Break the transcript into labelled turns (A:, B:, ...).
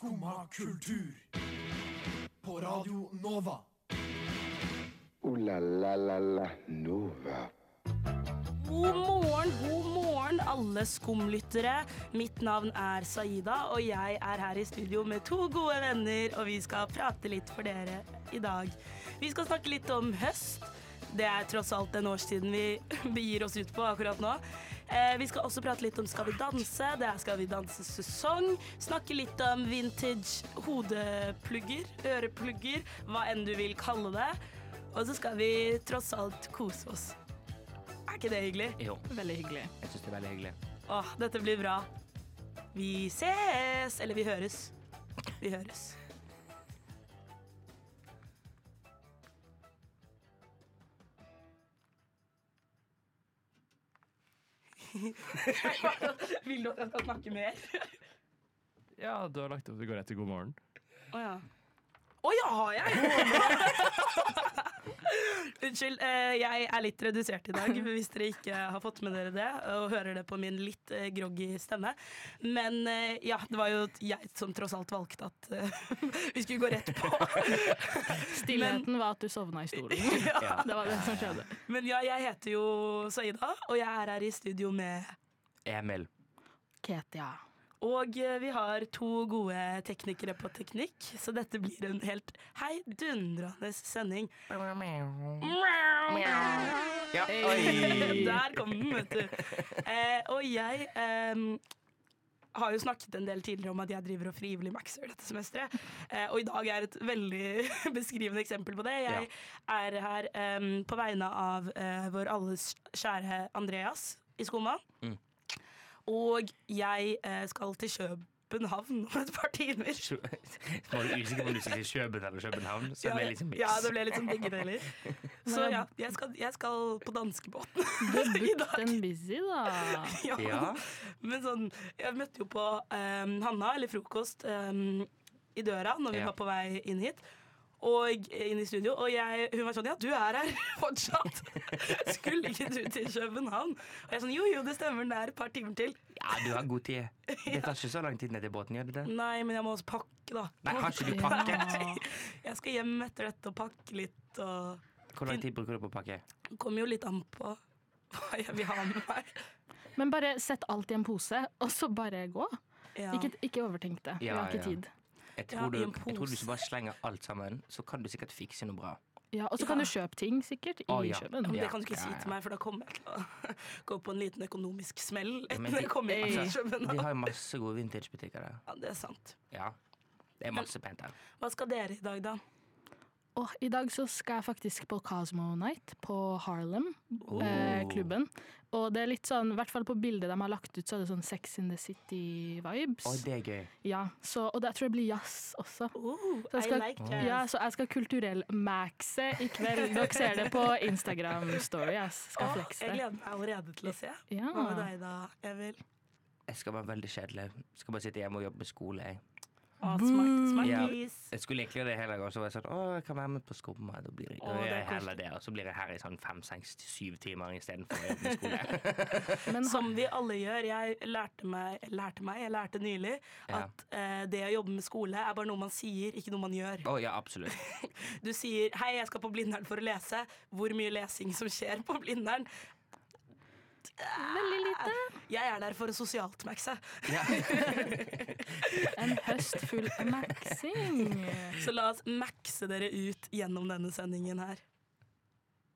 A: Skumma kultur. På Radio Nova.
B: La la la la Nova.
C: God morgen alle skumlyttere. Mitt navn er Saida, og jeg er her i studio med to gode venner, og vi skal prate litt for dere i dag. Vi skal snakke litt om høst. Det er tross alt den årstiden vi begir oss ut på akkurat nå. Vi skal også prate litt om Skal vi danse. Det er Skal vi danse-sesong. Snakke litt om vintage hodeplugger, øreplugger, hva enn du vil kalle det. Og så skal vi tross alt kose oss. Er ikke det hyggelig?
D: Jo.
C: Veldig hyggelig.
D: Jeg synes det er veldig hyggelig.
C: Åh, dette blir bra. Vi ses! Eller vi høres. Vi høres. Vil du at jeg skal snakke mer?
D: Ja, du har lagt opp til å gå rett til god morgen.
C: Åja. Åja, har jeg? Unnskyld, jeg er litt redusert i dag, hvis dere ikke har fått med dere det, og hører det på min litt groggy stemme. Men ja, det var jo jeg som tross alt valgte at vi skulle gå rett på.
E: Stillheten var at du sovna i stolen.
C: Ja.
E: Det var det som skjedde.
C: Men ja, jeg heter jo Saida, og jeg er her i studio med
D: Emil.
E: Ketia.
C: Og vi har to gode teknikere på teknikk, så dette blir en helt heidundrende sending.
D: Ja,
C: Der kom den, vet du. Og jeg har jo snakket en del tidligere om at jeg driver og frivillig maxer dette semesteret. Og i dag er et veldig beskrivende eksempel på det. Jeg er her på vegne av vår alles kjære Andreas i Skumma. Og jeg skal til København om et par timer.
D: Var du usikker på om du skulle til København eller København? Så det ble liksom mix.
C: Ja, det ble litt sånn begge deler. Så ja, jeg skal på danskebåten.
E: Du har booked en busy, da.
D: Ja.
C: Men sånn, jeg møtte jo på Hanna, eller frokost, i døra når vi var på vei inn hit. Og inn i studio, og hun var sånn, ja, du er her fortsatt. Skulle ikke du til København? Og jeg sånn, jo, det stemmer, det er et par timer til.
D: Ja, du har god tid. Det tar ikke så lang tid ned til båten, gjør det det?
C: Nei, men jeg må også pakke, da.
D: Nei, har ikke du pakket?
C: Jeg skal hjem etter dette og pakke litt. Og
D: Hvor lang tid bruker du på å pakke?
C: det kommer jo litt an på hva jeg vil ha med meg.
E: Men bare sett alt i en pose, og så bare gå.
C: Ja.
E: Ikke overtenk det. Vi
D: Ja,
E: har ikke
D: ja.
E: tid.
D: Jeg tror
C: i en
D: du
C: pose.
D: bare slenger alt sammen, så kan du sikkert fikse noe bra.
E: Ja, og så kan du kjøpe ting, sikkert, i
D: Ja.
E: København.
C: Men det
D: Ja,
C: kan du ikke si
D: ja.
C: til meg, for da kommer jeg til å gå på en liten økonomisk smell etter
D: Men
C: jeg kommer hjem til
D: De
C: København.
D: har jo masse gode vintagebutikker der.
C: Ja, det er sant.
D: Ja, det er masse pent der.
C: Hva skal dere i dag, da?
E: Og i dag så skal jeg faktisk på Cosmo Night på Harlem, klubben. Og det er litt sånn, i hvert fall på bildet de har lagt ut, så er det sånn Sex in the City-vibes.
D: Å, det er gøy.
E: Ja, og jeg tror det blir jazz også. Så
C: I like jazz.
E: Ja, så jeg skal kulturell maxe i kveld. Dere ser det på Instagram-story. Jeg skal flekse
C: Jeg
E: det.
C: gleder meg allerede til å se.
E: Ja.
C: Hva med deg da, Emil?
D: Jeg skal være veldig kjedelig. Jeg skal bare sitte hjemme og jobbe med skole, jeg.
C: Smarties.
D: Jeg skulle egentlig gjøre det hele dagen, og så var jeg sånn, jeg kan være med på Skumma. Da
C: det
D: gjør
C: er
D: jeg heller
C: koselig.
D: det, og så blir jeg her i sånn 5, 6, 7 timer i stedet for å jobbe med skole.
E: Men
C: Som vi alle gjør. Jeg lærte nylig at det å jobbe med skole er bare noe man sier, ikke noe man gjør.
D: Ja, absolutt.
C: Du sier, hei, jeg skal på Blindern for å lese. Hvor mye lesing som skjer på Blindern?
E: veldig lite.
C: Jeg er der for å sosialt maxe.
D: Ja.
E: En høst full av maxing.
C: Så la oss maxe dere ut gjennom denne sendingen her.